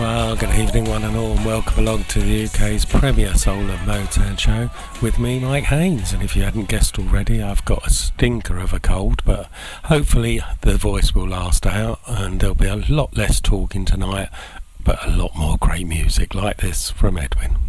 Good evening, one and all, and welcome along to the UK's premier soul and Motown show with me, Mike Haynes. And if you hadn't guessed already, I've got a stinker of a cold, but hopefully the voice will last out and there'll be a lot less talking tonight, but a lot more great music like this from Edwin.